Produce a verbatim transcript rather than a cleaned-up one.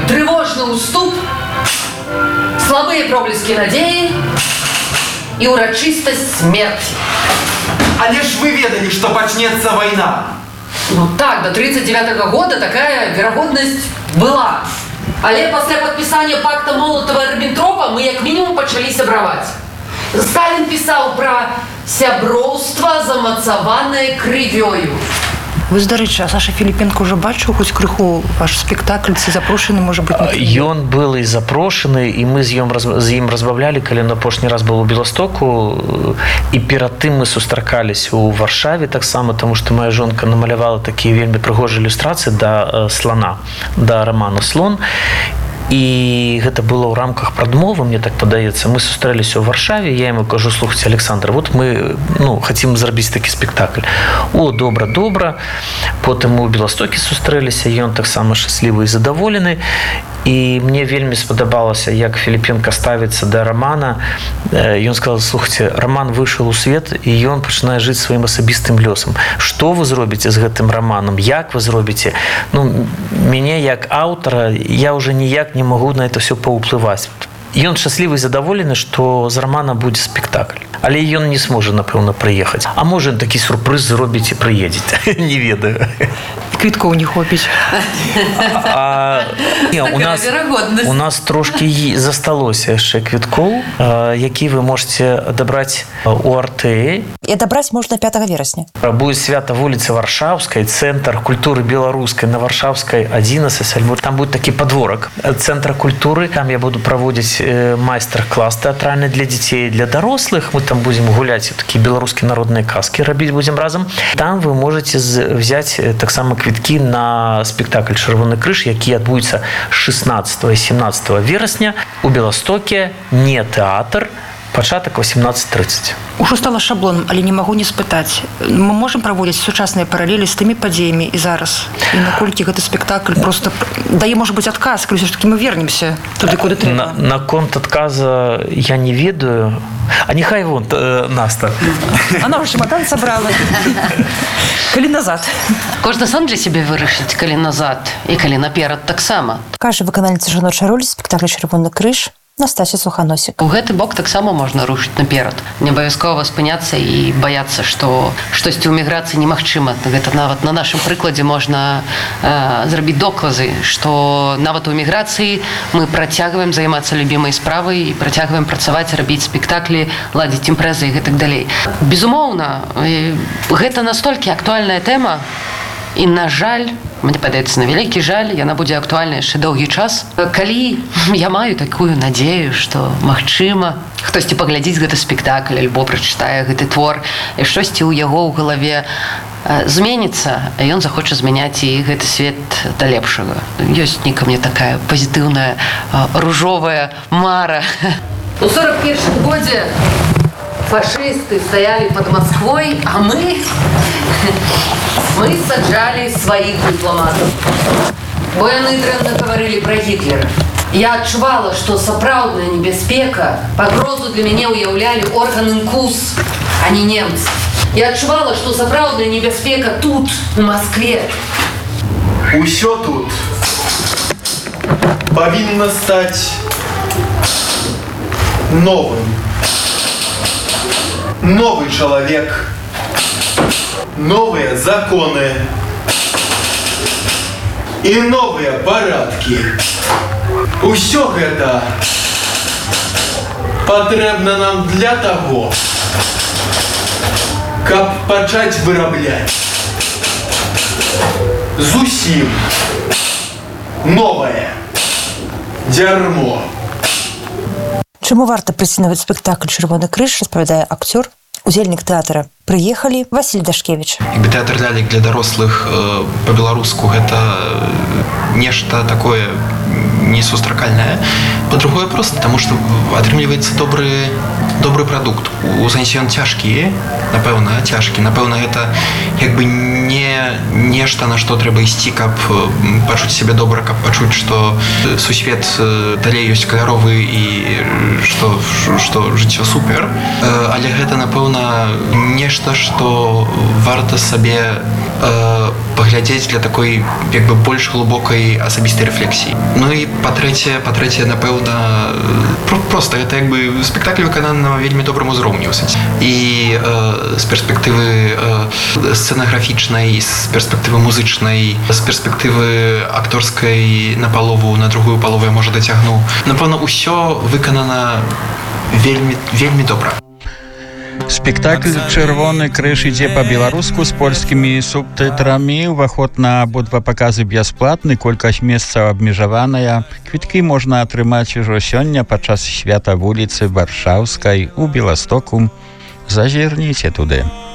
тревожный уступ, слабые проблески надеи и урочистость смерти. Але ж вы ведали, что почнется война. Ну так, до тридцать девятого года такая вероятность была. Але после подписания пакта Молотова-Риббентропа мы как минимум почали сябраваць. Сталин писал про сяброўства, замацаванае крывёю. Вы, дарэчы, а Саша Філіпенко ўжо бачыў хоць крыху ваш спектакль, ці запрошаны, можа быць, на крывёю? Ён был і запрошаны, і мы з ім, з ім размаўлялі, калі на апошні раз был у Беластоку, і перад тым мы сустракаліся ў Варшаве таксама, таму што моя жонка намалявала такія вельмі прыгожыя ілюстрацыі да слона, да раману «Слон». І гэта было ў рамках прадмовы, мне так падаецца. Мы сустрэліся ў Варшаве, я яму кажу: слухайце, Александр, вот мы, ну, хацім зрабіць такі спектакль. О, добра, добра. Потым мы ў Беластоке сустрэліся, ён таксама шчаслівы і задаволены. І мне вельмі спадабалася, як Філіпенка ставіцца да рамана. Ён сказал: слухайце, раман выйшаў у свет, і ён пачынае жыць сваім асабістым лёсам. Што вы зробіце з гэтым раманам? Як вы зробіце? Ну, мяне як аўтара, я ўжо ніяк не могу на это все паўплываць. Ён шчаслівы і задаволены, што з рамана будзе спектакль. Але ён не сможа, напэўна, прыехаць. А можа, такі сюрпрыз зробіць і прыедзець. Не ведаю. Квіткоў не хопіць. А, не, у нас, у нас трошки засталося яшчэ квіткоў, які вы можете адабраць у Артэі. І адабраць можна пятага верасня. Будзе свята вуліцы Варшаўскай, цэнтр культуры беларускай на Варшаўскай адзінаццаць, альбо там будет такі падворак цэнтра культуры. Там я буду праводзіць майстар-клас тэатральны для дзяцей, для дарослых. Мы там будем гуляць, такія беларускія народныя казкі рабіць будзем разам. Там вы можете взять таксама квіткі на спектакль «Чырвоны крыж», які адбудзецца шестнадцатого і семнадцатого верасня у Беластоке, не тэатр, пачатак восемнадцать тридцать. Ужо стала шаблоном, але не магу не спытаць. Мы можам праводзіць сучасныя паралелі з тымі падзеямі і зараз? І наколькі гэты спектакль просто дае, можа быць, адказ, калі ўсё ж такі мы вернемся туды, куды трэба? На, на конт адказа я не ведаю. А нехай вон, э, Наста. Она ўжо чемодан сабрала. Калі назад. Кожны сам для сябе вырашыць, калі назад і калі наперад таксама. Кажа выканальніца жаночай ролі спектакля «Чырвоны крыж» Настасья Суханосік. У гэты бок таксама можна рушыць наперад. Не абавязкова спыняцца і баяцца, што штосьці ў міграцыі немагчыма. Гэта нават на нашым прыкладзе можна э, зрабіць доказы, што нават у міграцыі мы працягваем займацца любімай справай і працягваем працаваць, рабіць спектаклі, ладзіць імпрэзы і гэтак далей. Безумоўна, гэта настолькі актуальная тэма, і, на жаль, мне падаецца, на вялікі жаль, яна будзе актуальна яшчэ доўгі час. Калі я маю такую надзею, што, магчыма, хтосьці паглядзіць гэты спектакль альбо прачытае гэты твор, і штосьці ў яго ў галаве зменіцца, а ён захоча змяняць і гэты свет да лепшага. Ёсць нейкая мне такая пазітыўная ружовая мара. У сорок першым годзе фашисты стояли под Москвой, а мы, мы саджали своих дипломатов. Бо яны дрэнна говорили про Гитлера. Я адчувала, что сапраўдная небяспека, пагрозу для мяне уяўлялі орган ИНКУС, а не немцы. Я адчувала, что сапраўдная небяспека тут, у Москве. Усё тут павінна стаць новым. Новый человек, новые законы и новые порядки. Усё гэта патрэбна нам для того, каб пачаць вырабляць зусім новое дзярмо. Чаму варта прыйсці на спектакль «Чырвоны крыж», распавядае акцёр, удзельнік тэатра. Прыехалі Васіль Дашкевіч. Тэатр лялек для дарослых э, па-беларуску гэта нешта такое несустракальнае. Па-другое, просто таму што атрымліваецца добры добры прадукт. У сэнсе ён цяжкі, напэўна, цяжкі. Напэўна, гэта як бы не нешта, на што трэба ісці, каб пачуць сябе добра, каб пачуць, што сусвет далей ёсць каляровы і што, што жыццё супер. Але гэта, напэўна, нешта, што варта сабе паглядзець для такой як бы больш глыбокай асабістай рэфлексіі. Ну і па-трэцяе, па-трэцяе, напэўна, проста гэта як бы спектакль выкананы на вельмі добрым узроўні. І э, з перспектывы э, сцэнаграфічнай, з перспектывы музычнай, з перспектывы акторскай на палову, на другую палову я, можа, дацягну. Напэўна, усё выканана вельмі, вельмі добра. Спектакль «Чырвоны крыж» ідзе па-беларуску з польскімі субтытрамі. Уваход на абодва паказы бясплатны, колькасць месцаў абмежаваная. Квіткі можна атрымаць ужо сёння падчас свята вуліцы Варшаўскай у Беластоку. Зазірніце туды.